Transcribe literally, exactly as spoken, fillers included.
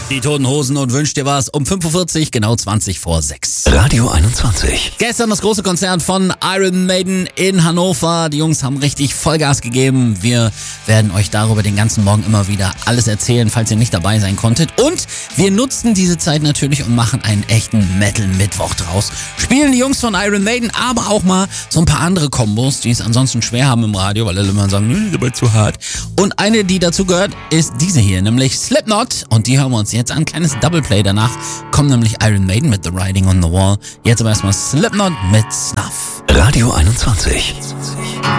Die Toten Hosen und wünscht dir was um fünf Uhr vierzig, genau zwanzig vor sechs. Radio einundzwanzig. Gestern das große Konzert von Iron Maiden in Hannover. Die Jungs haben richtig Vollgas gegeben. Wir werden euch darüber den ganzen Morgen immer wieder alles erzählen, falls ihr nicht dabei sein konntet. Und wir nutzen diese Zeit natürlich und machen einen echten Metal-Mittwoch draus. Spielen die Jungs von Iron Maiden, aber auch mal so ein paar andere Kombos, die es ansonsten schwer haben im Radio, weil alle immer sagen, das ist aber zu hart. Und eine, die dazu gehört, ist diese hier, nämlich Slipknot. Und die hören wir uns jetzt an. Kleines Doubleplay. Danach kommt nämlich Iron Maiden mit The Writing on the Wall. Jetzt aber erstmal Slipknot mit Snuff. Radio einundzwanzig.